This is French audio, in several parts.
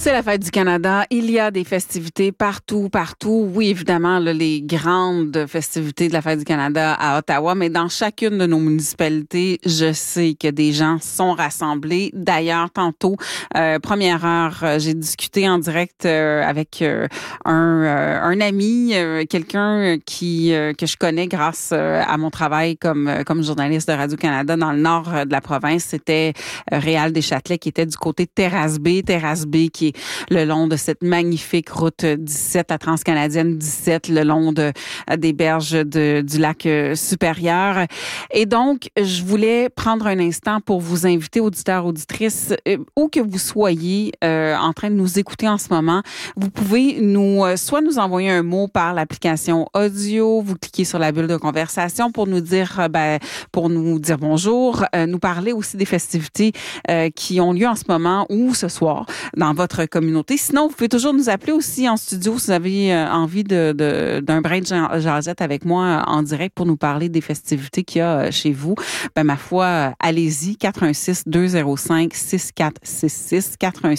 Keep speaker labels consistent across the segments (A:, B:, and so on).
A: C'est la fête du Canada. Il y a des festivités partout. Oui, évidemment, là, les grandes festivités de la fête du Canada à Ottawa, mais dans chacune de nos municipalités, je sais que des gens sont rassemblés. D'ailleurs, tantôt, première heure, j'ai discuté en direct avec un ami, quelqu'un que je connais grâce à mon travail comme journaliste de Radio-Canada dans le nord de la province. C'était Réal Deschâtelet qui était du côté de Terrasse B qui est le long de cette magnifique route 17, la transcanadienne 17, le long des berges du lac supérieur. Et donc, je voulais prendre un instant pour vous inviter, auditeurs, auditrices, où que vous soyez en train de nous écouter en ce moment, vous pouvez soit nous envoyer un mot par l'application audio, vous cliquez sur la bulle de conversation pour nous dire bonjour, nous parler aussi des festivités qui ont lieu en ce moment ou ce soir dans votre communauté. Sinon, vous pouvez toujours nous appeler aussi en studio si vous avez envie d'un brin de jasette avec moi en direct pour nous parler des festivités qu'il y a chez vous. Ben, ma foi, allez-y, 416-205-6466,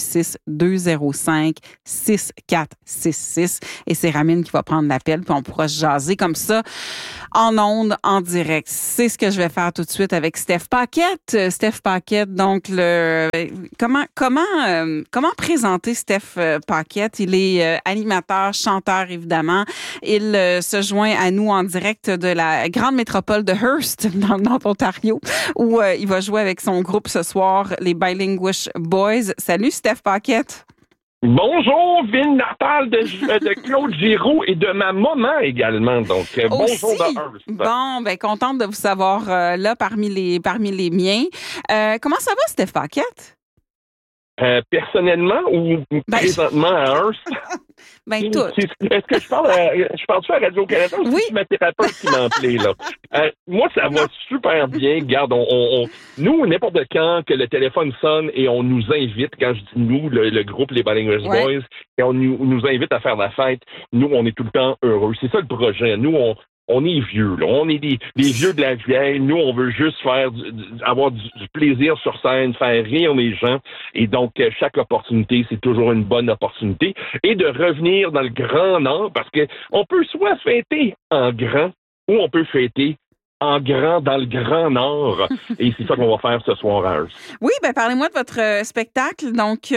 A: 416-205-6466. Et c'est Ramine qui va prendre l'appel, puis on pourra se jaser comme ça en ondes, en direct. C'est ce que je vais faire tout de suite avec Steph Paquette. Steph Paquette, donc comment présenter Steph Paquette? Il est animateur, chanteur, évidemment. Il se joint à nous en direct de la grande métropole de Hearst, dans le nord d'Ontario, où il va jouer avec son groupe ce soir, les Bilinguish Boys. Salut, Steph Paquette.
B: Bonjour, ville natale de Claude Giroux et de ma maman également. Donc, bonjour de Hearst.
A: Bon, ben contente de vous savoir là parmi les miens. Comment ça va, Steph Paquette?
B: Personnellement ou présentement à Hearst?
A: Ben tout.
B: Est-ce que je parle-tu à Radio-Canada ou c'est ma thérapeute qui m'appelait, là? Moi, ça va super bien. Regarde, nous, n'importe quand que le téléphone sonne et on nous invite, quand je dis nous, le groupe Les Bilinguish Boys, et on nous invite à faire la fête, nous, on est tout le temps heureux. C'est ça le projet. Nous, on est vieux, là. On est des vieux de la vieille. Nous, on veut juste avoir du plaisir sur scène, faire rire les gens. Et donc, chaque opportunité, c'est toujours une bonne opportunité. Et de revenir dans le Grand Nord, parce que on peut soit fêter en grand ou on peut fêter en grand dans le Grand Nord. Et c'est ça qu'on va faire ce soir à Hearst. Oui,
A: ben parlez-moi de votre spectacle. Donc,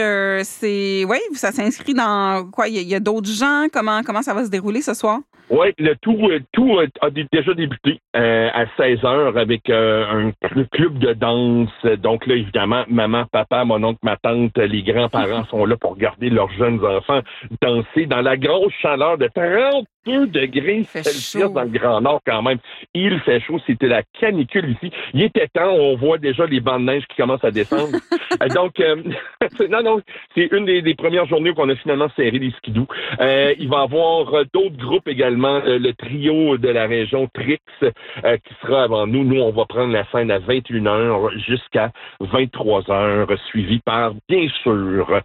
A: ça s'inscrit dans quoi? Il y a d'autres gens? Comment ça va se dérouler ce soir?
B: Oui, le tout a déjà débuté à 16h avec un club de danse. Donc là, évidemment, maman, papa, mon oncle, ma tante, les grands-parents sont là pour regarder leurs jeunes enfants danser dans la grosse chaleur de 32 degrés Celsius dans le Grand Nord quand même. Il fait chaud, c'était la canicule ici. Il était temps, on voit déjà les bancs de neige qui commencent à descendre. Donc, non, c'est une des premières journées où on a finalement serré les skidoo. Il va y avoir d'autres groupes également, le trio de la région Trix qui sera avant nous. Nous, on va prendre la scène à 21h jusqu'à 23h, suivi par, bien sûr,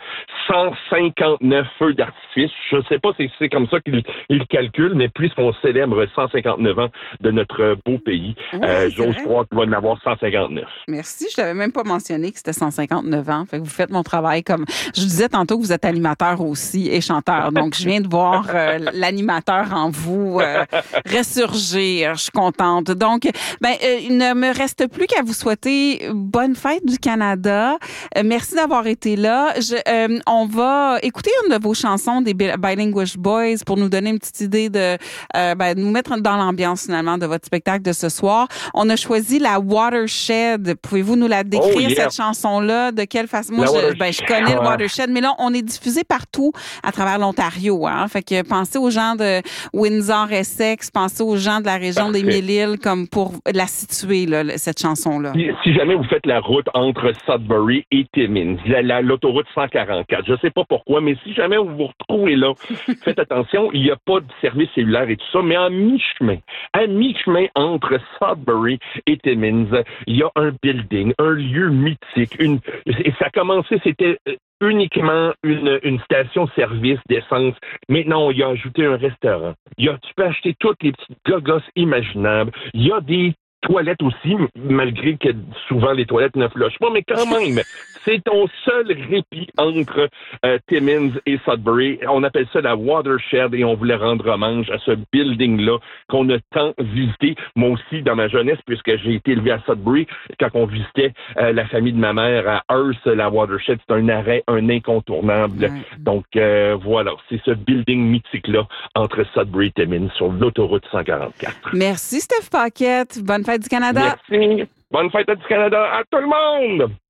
B: 159 feux d'artifice. Je ne sais pas si c'est comme ça qu'ils calculent, mais puisqu'on célèbre 159 ans de notre beau pays, j'ose croire qu'il va y en avoir 159.
A: Merci. Je t'avais même pas mentionné que c'était 159 ans. Fait que vous faites mon travail comme... Je disais tantôt que vous êtes animateur aussi et chanteur. Donc, je viens de voir l'animateur en vous ressurgir. Je suis contente. Donc, il ne me reste plus qu'à vous souhaiter bonne fête du Canada. Merci d'avoir été là. On va écouter une de vos chansons des Bilinguish Boys pour nous donner une petite idée de nous mettre dans l'ambiance finalement de votre spectacle de ce soir. On a choisi la Watershed. Pouvez-vous nous la décrire, cette chanson-là? De quelle façon? Moi, je connais le Watershed, mais là, on est diffusé partout à travers l'Ontario. Hein? Fait que pensez aux gens de Windsor-Essex, pensez aux gens de la région des Mille-Îles comme pour la situer, là, cette chanson-là.
B: Si jamais vous faites la route entre Sudbury et Timmins, l'autoroute 144, je sais pas pourquoi, mais si jamais vous vous retrouvez là, faites attention, il n'y a pas de service cellulaire et tout ça, mais à mi-chemin entre Sudbury et Timmins, il y a un building, un lieu mythique. Et ça a commencé, c'était uniquement une station-service d'essence. Maintenant, il y a ajouté un restaurant. Tu peux acheter toutes les petites gogosses imaginables. Il y a des toilettes aussi, malgré que souvent les toilettes ne flushent pas, mais quand même, C'est ton seul répit entre Timmins et Sudbury. On appelle ça la Watershed et on voulait rendre hommage à ce building-là qu'on a tant visité. Moi aussi, dans ma jeunesse, puisque j'ai été élevé à Sudbury, quand on visitait la famille de ma mère à Hearst, la Watershed, c'est un arrêt, un incontournable. Donc, voilà, c'est ce building mythique-là entre Sudbury et Timmins sur l'autoroute 144.
A: Merci, Steph Paquette. Bonne fête du Canada.
B: Merci. Bonne fête du Canada à tout le monde!